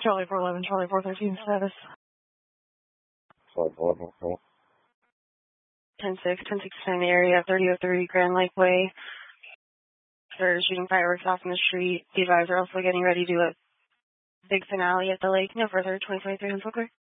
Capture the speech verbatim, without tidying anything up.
Charlie four eleven, Charlie four thirteen status. Charlie four eleven. ten six, ten six in the area, thirty oh three Grand Lake Way. They're shooting fireworks off in the street. These guys are also getting ready to do a big finale at the lake. No further, twenty twenty-three on Silver.